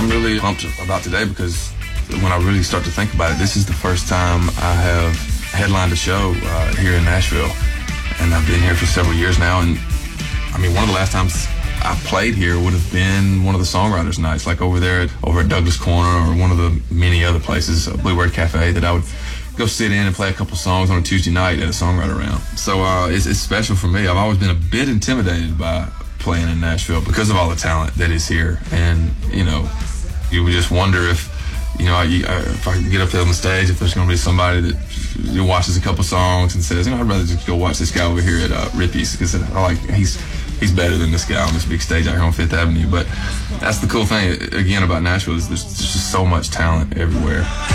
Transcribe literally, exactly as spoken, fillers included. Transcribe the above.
I'm really pumped about today because when I really start to think about it, this is the first time I have headlined a show uh, here in Nashville, and I've been here for several years now. And I mean, one of the last times I played here would have been one of the songwriters' nights, like over there at, over at Douglas Corner, or one of the many other places, uh, Bluebird Cafe, that I would go sit in and play a couple songs on a Tuesday night at a songwriter round. So uh, it's, it's special for me. I've always been a bit intimidated by playing in Nashville because of all the talent that is here, and you know, you would just wonder if, you know, I, I, if I get up there on the stage, if there's going to be somebody that you know, watches a couple songs and says, you know, I'd rather just go watch this guy over here at uh, Rippy's, because I like he's he's better than this guy on this big stage out here on Fifth Avenue. But that's the cool thing again about Nashville, is there's, there's just so much talent everywhere.